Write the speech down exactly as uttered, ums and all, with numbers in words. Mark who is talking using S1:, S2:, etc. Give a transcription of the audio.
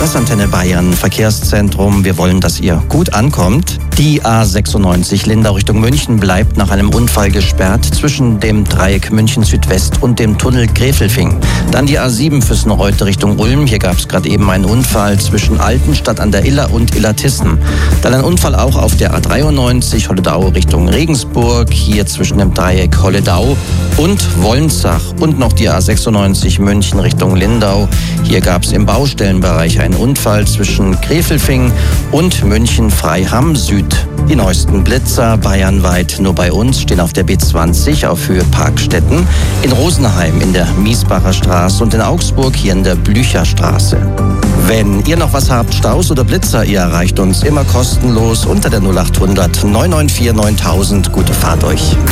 S1: Das Antenne Bayern Verkehrszentrum. Wir wollen, dass ihr gut ankommt. Die A sechsundneunzig Lindau Richtung München bleibt nach einem Unfall gesperrt zwischen dem Dreieck München Südwest und dem Tunnel Gräfelfing. Dann die A sieben Füssen-Reute Richtung Ulm. Hier gab es gerade eben einen Unfall zwischen Altenstadt an der Iller und Illertissen. Dann ein Unfall auch auf der A dreiundneunzig Holledau Richtung Regensburg. Hier zwischen dem Dreieck Holledau und Wolnzach. Und noch die A sechsundneunzig München Richtung Lindau. Hier gab es im Baustellenbereich einen Unfall zwischen Gräfelfing und München-Freiham Süd. Die neuesten Blitzer bayernweit nur bei uns stehen auf der B zwanzig auf Höhe Parkstetten, in Rosenheim in der Miesbacher Straße und in Augsburg hier in der Blücherstraße. Wenn ihr noch was habt, Staus oder Blitzer, ihr erreicht uns immer kostenlos unter der null acht hundert neun neun vier neuntausend. Gute Fahrt euch.